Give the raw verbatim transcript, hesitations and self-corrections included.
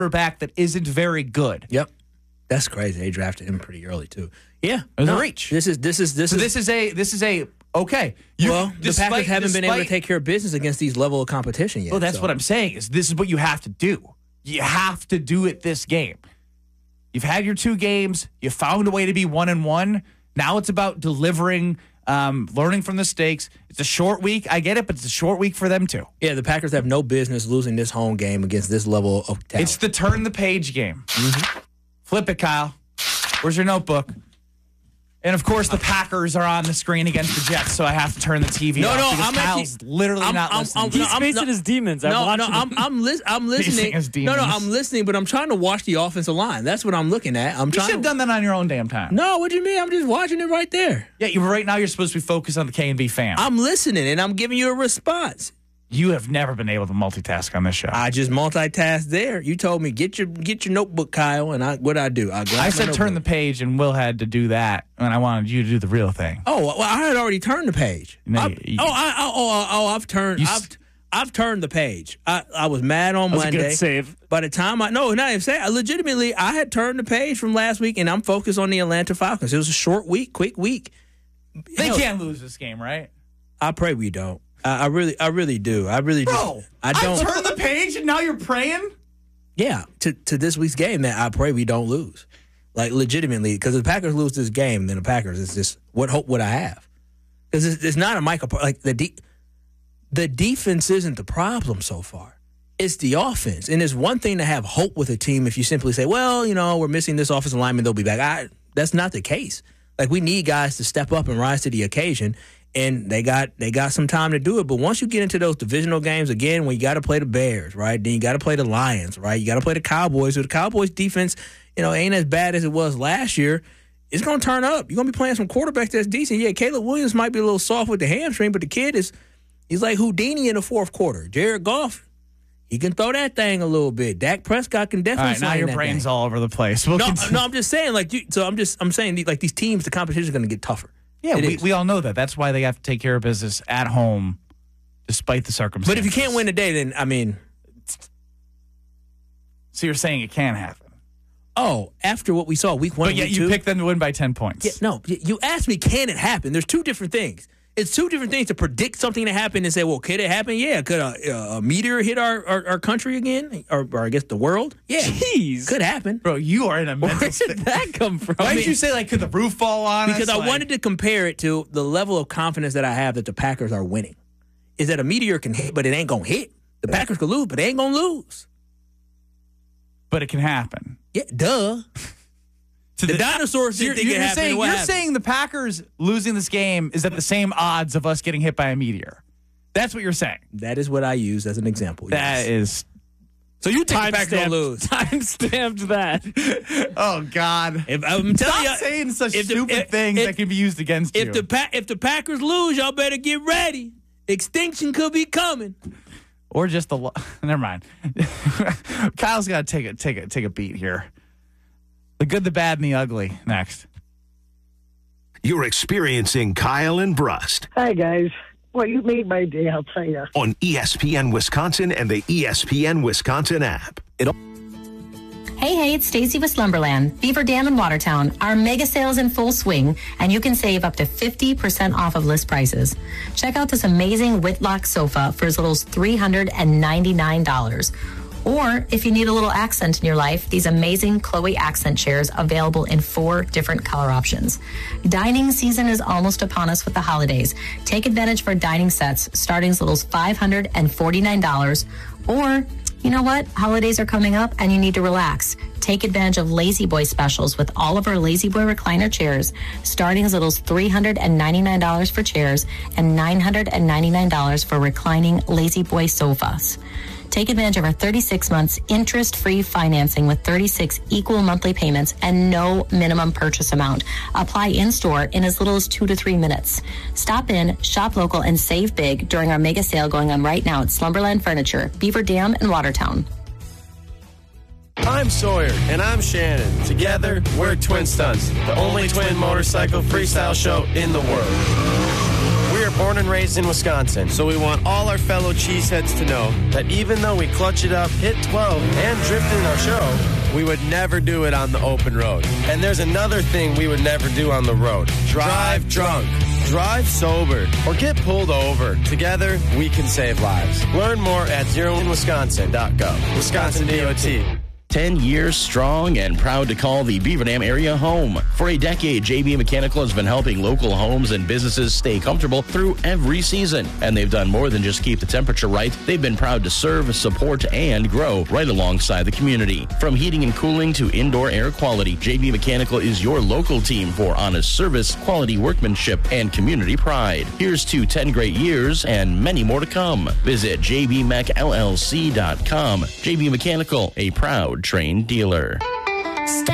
quarterback that isn't very good. Yep. That's crazy. They drafted him pretty early, too. Yeah. It was no, a reach. This is, this is, this so is. this is a, this is a, okay. You, well, the despite, Packers haven't despite, been able to take care of business against these level of competition yet. Well, that's so. what I'm saying is this is what you have to do. You have to do it this game. You've had your two games. You found a way to be one and one. Now it's about delivering, um, learning from the mistakes. It's a short week. I get it, but it's a short week for them too. Yeah, the Packers have no business losing this home game against this level of talent. It's the turn the page game. Mm-hmm. Flip it, Kyle. Where's your notebook? And, of course, the Packers are on the screen against the Jets, so I have to turn the T V no, off no, because I'm Kyle's actually, literally I'm, not I'm, listening. I'm, He's I'm, facing no, his demons. No, I'm no, watching I'm, him. I'm, lis- I'm listening. his No, no, demons. I'm listening, but I'm trying to watch the offensive line. That's what I'm looking at. I'm You trying should have to, done that on your own damn time. No, what do you mean? I'm just watching it right there. Yeah, you right now you're supposed to be focused on the K and B fam. I'm listening, and I'm giving you a response. You have never been able to multitask on this show. I just multitasked there. You told me, get your get your notebook, Kyle, and I what I do? I, I said turn the page, and Will had to do that, and I wanted you to do the real thing. Oh, well, I had already turned the page. No, I, you- oh, I, oh, oh, oh, I've turned. You I've s- I've turned the page. I, I was mad on That was a Monday. good save. By the time I no, not even say I legitimately I had turned the page from last week, and I'm focused on the Atlanta Falcons. It was a short week, quick week. They Hell, can't lose this game, right? I pray we don't. I, I really, I really do. I really Bro, do. I don't. I turned the page, and now you're praying? Yeah, to to this week's game, that I pray we don't lose. Like legitimately, because if the Packers lose this game, then the Packers is just what hope would I have? Because it's, it's not a Michael like the de- the defense isn't the problem so far. It's the offense, and it's one thing to have hope with a team if you simply say, "Well, you know, we're missing this offensive lineman; they'll be back." I, that's not the case. Like we need guys to step up and rise to the occasion. And they got they got some time to do it. But once you get into those divisional games, again, when you got to play the Bears, right? Then you got to play the Lions, right? You got to play the Cowboys. So the Cowboys defense, you know, ain't as bad as it was last year. It's going to turn up. You're going to be playing some quarterbacks that's decent. Yeah, Caleb Williams might be a little soft with the hamstring, but the kid is, he's like Houdini in the fourth quarter. Jared Goff, he can throw that thing a little bit. Dak Prescott can All definitely right, now sling your that brain's thing. all over the place. We'll No, continue. no, I'm just saying, like, you, so I'm just, I'm saying, like, these teams, the competition is going to get tougher. Yeah, It we, is. we all know that. That's why they have to take care of business at home, despite the circumstances. But if you can't win today, then, I mean, So you're saying it can happen. oh, after what we saw week one But and yet week you two, picked them to win by ten points. yeah, no, y- you asked me, can it happen? There's two different things. It's two different things to predict something to happen and say, well, could it happen? Yeah. Could a, a meteor hit our, our, our country again? Or, or I guess the world? Yeah. Jeez. Could happen. Bro, you are in a mental Where state. did that come from? Why I did mean- you say, like, could the roof fall on us? Because I Like- wanted to compare it to the level of confidence that I have that the Packers are winning. Is that a meteor can hit, but it ain't going to hit. The Packers could lose, but they ain't going to lose. But it can happen. Yeah, duh. To The dinosaurs So didn't you're, think it you're happened, saying, what you're happened? saying the Packers losing this game is at the same odds of us getting hit by a meteor. That's what you're saying. That is what I use as an example. That yes. is. So you think the Packers Time-stamped going to lose? time stamped that. Oh, God. If, I'm telling Stop you, saying such if the- stupid if- things if- that can be used against if you. the pa- if the Packers lose, y'all better get ready. Extinction could be coming. Or just the. Lo- Never mind. Kyle's got to take a take a take a beat here. The good, the bad, and the ugly. Next. You're experiencing Kyle and Brust Hi, guys. Well, you made my day, I'll tell you. on E S P N Wisconsin and the E S P N Wisconsin app. It Hey, hey, it's Stacy with Slumberland, Beaver Dam in Watertown. Our mega sales in full swing, and you can save up to fifty percent off of list prices. Check out this amazing Whitlock sofa for as little as three hundred ninety-nine dollars. Or if you need a little accent in your life, these amazing Chloe accent chairs available in four different color options. Dining season is almost upon us with the holidays. Take advantage for dining sets starting as little as five hundred forty-nine dollars. Or, you know what? Holidays are coming up and you need to relax. Take advantage of Lazy Boy specials with all of our Lazy Boy recliner chairs, starting as little as three hundred ninety-nine dollars for chairs and nine hundred ninety-nine dollars for reclining Lazy Boy sofas. Take advantage of our thirty-six months interest-free financing with thirty-six equal monthly payments and no minimum purchase amount. Apply in-store in as little as two to three minutes. Stop in, shop local, and save big during our mega sale going on right now at Slumberland Furniture, Beaver Dam, and Watertown. I'm Sawyer. And I'm Shannon. Together, we're Twin Stunts, the only twin motorcycle freestyle show in the world. We are born and raised in Wisconsin, so we want all our fellow cheeseheads to know that even though we clutch it up, hit twelve, and drift in our show, we would never do it on the open road. And there's another thing we would never do on the road. Drive drunk. Drive sober or get pulled over. Together, we can save lives. Learn more at zero in wisconsin dot gov. Wisconsin D O T. ten years strong and proud to call the Beaver Dam area home. For a decade, J B Mechanical has been helping local homes and businesses stay comfortable through every season. And they've done more than just keep the temperature right. They've been proud to serve, support, and grow right alongside the community. From heating and cooling to indoor air quality, J B Mechanical is your local team for honest service, quality workmanship, and community pride. Here's to ten great years and many more to come. Visit j b mech l l c dot com. J B Mechanical, a proud trained dealer.